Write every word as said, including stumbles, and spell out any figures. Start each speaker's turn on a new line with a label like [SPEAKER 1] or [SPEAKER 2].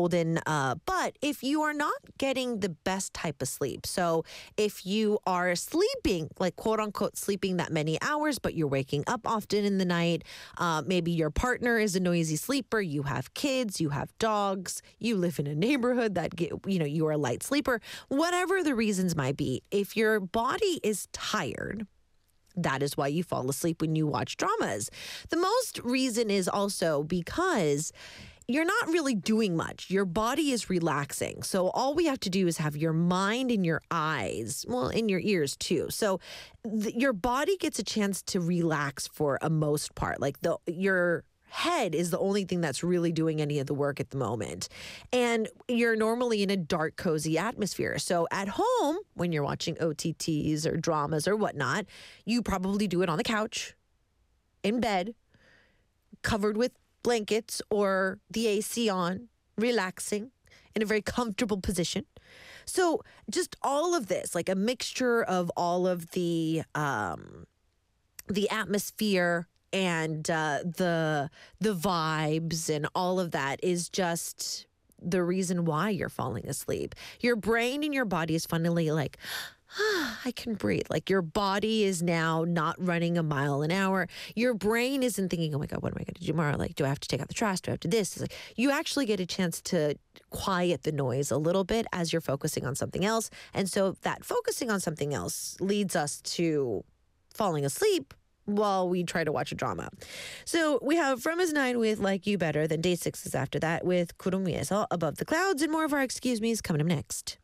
[SPEAKER 1] golden. Uh, but if you are not getting the best type of sleep, so if you are sleeping, like quote unquote sleeping that many hours, but you're waking up often in the night, uh, maybe your partner is a noisy sleeper, you have kids, you have dogs, you live in a neighborhood that get, you know, you are a light sleeper, whatever the reasons might be, if your body is tired, that is why you fall asleep when you watch dramas. The most reason is also because you're not really doing much. Your body is relaxing. So all we have to do is have your mind and your eyes, well, in your ears too. So th- your body gets a chance to relax for a most part. Like the your head is the only thing that's really doing any of the work at the moment. And you're normally in a dark, cozy atmosphere. So at home, when you're watching O T Ts or dramas or whatnot, you probably do it on the couch, in bed, covered with blankets or the A C on, relaxing in a very comfortable position. So just all of this, like a mixture of all of the um, the atmosphere and uh, the the vibes and all of that is just the reason why you're falling asleep. Your brain and your body is finally like, ah, I can breathe. Like your body is now not running a mile an hour. Your brain isn't thinking, oh my God, what am I going to do tomorrow? Like, do I have to take out the trash? Do I have to this? It's like, you actually get a chance to quiet the noise a little bit as you're focusing on something else. And so that focusing on something else leads us to falling asleep while we try to watch a drama. So we have From Is Nine with Like You Better, then Day Six is after that with Kurumieso, Above the Clouds, and more of our excuse me's coming up next.